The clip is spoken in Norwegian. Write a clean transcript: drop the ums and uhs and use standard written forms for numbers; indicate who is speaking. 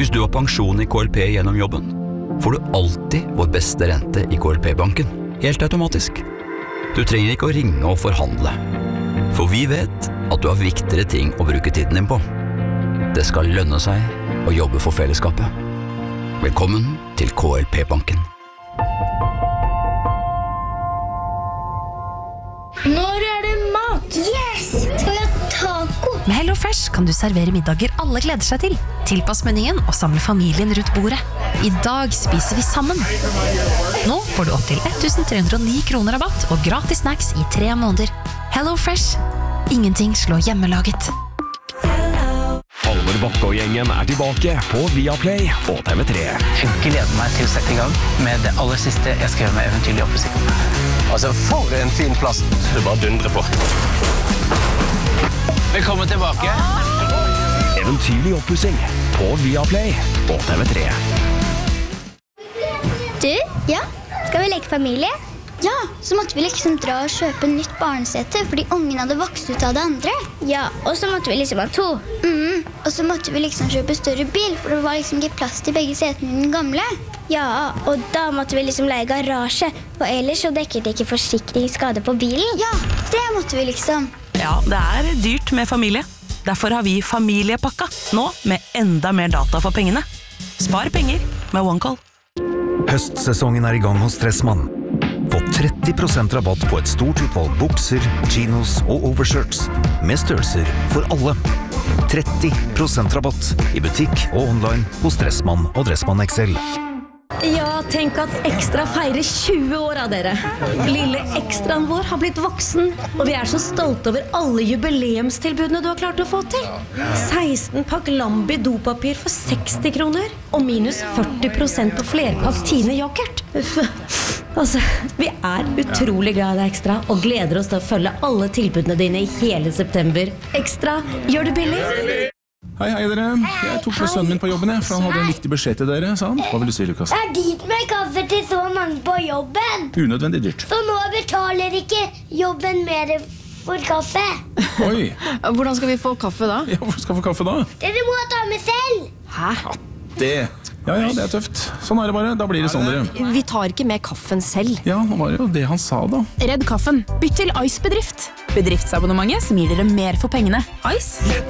Speaker 1: Hvis du har pensjon i KLP gjennom jobben, får du alltid vår beste rente i KLP-banken, helt automatisk. Du trenger ikke å ringe og forhandle, for vi vet at du har viktigere ting å bruke tiden din på. Det skal lønne seg å jobbe for fellesskapet. Velkommen til KLP-banken.
Speaker 2: Når det mat?
Speaker 3: Yes! Skal vi ha taco?
Speaker 4: Med HelloFresh kan du servere middager alle gleder seg til. Tilpass menyen og samle familien rundt bordet. I dag spiser vi sammen. Nå får du opp til 1309 kroner rabatt og gratis snacks i 3 måneder. HelloFresh. Ingenting slår hjemmelaget.
Speaker 5: Halvor Bakke og gjengen tilbake på Viaplay og TV3.
Speaker 6: Jeg gleder meg til å sette i gang med det aller siste jeg skrev med Eventyrlig oppussing.
Speaker 7: Altså, for en fin plass. Du bare dundrer på.
Speaker 6: Velkommen tilbake.
Speaker 5: Eventyrlig oppussing på Viaplay og TV3.
Speaker 3: Du, ja? Skal vi leke familie? Ja, så måtte vi liksom dra og kjøpe nytt barnesete, fordi ungen hadde vokst ut av det andre. Ja, og så måtte vi liksom ha 2. Og så måtte vi liksom kjøpe større bil, for det var liksom ikke plass til begge setene i den gamle. Ja, og da måtte vi liksom leie garasje, for ellers så dekket ikke forsikringsskade på bilen. Ja, det måtte vi liksom.
Speaker 8: Ja, det dyrt med familie. Derfor har vi familiepakka, nå med enda mer data for pengene. Spar penger med OneCall.
Speaker 9: Høstsesongen i gang hos Stressmann. Få 30% rabatt på et stort utvalg bukser, chinos og overshirts, med størrelser for alle. 30% rabatt i butikk og online hos Stressmann og Dressmann XL.
Speaker 10: Ja, tenk at Ekstra feirer 20 år av dere. Lille ekstraen vår har blitt voksen, og vi så stolte over alle jubileumstilbudene du har klart å få til. 16 pakk Lambi dopapir for 60 kroner, og minus 40% på flerpakk Tine yoghurt. Altså, vi utrolig glad i deg, Ekstra, og gleder oss til å følge alle tilbudene dine i hele september. Ekstra, gjør det billig!
Speaker 11: Hei dere, jeg tok med sønnen min på jobben, for han hadde en viktig beskjed til dere, sa han. Hva vil du si, Lukas?
Speaker 3: Dyrt med kaffe til så mange på jobben.
Speaker 11: Unødvendig dyrt.
Speaker 3: Så nå betaler ikke jobben mer for kaffe.
Speaker 11: Oi.
Speaker 2: Hvordan skal vi få kaffe da?
Speaker 11: Ja, hvor skal vi få kaffe da?
Speaker 3: Dere må ta med selv.
Speaker 2: Hæ?
Speaker 11: Ja, det tøft. Sånn det bare, da blir det sånn dere.
Speaker 2: Vi tar ikke med kaffen selv.
Speaker 11: Ja, nå var det jo det han sa da.
Speaker 2: Redd kaffen. Bytt til Ice Bedrift. Bedriftsabonnementet som gir dere mer for pengene. Ice?